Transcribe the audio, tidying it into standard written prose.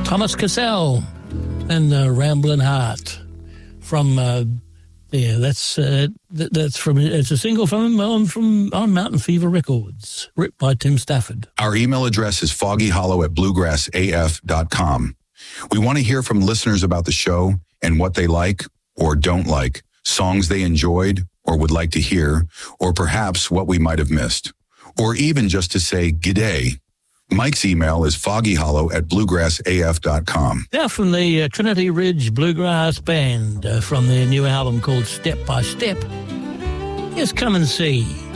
Thomas Cassell and Ramblin' Heart from that's from, it's a single from on Mountain Fever Records, written by Tim Stafford. Our email address is foggyhollow@bluegrassaf.com. We want to hear from listeners about the show and what they like or don't like, songs they enjoyed or would like to hear, or perhaps what we might have missed, or even just to say g'day. Mike's email is foggyhollow@bluegrassaf.com. Now from the Trinity Ridge Bluegrass Band from their new album called Step by Step, here's Come and See.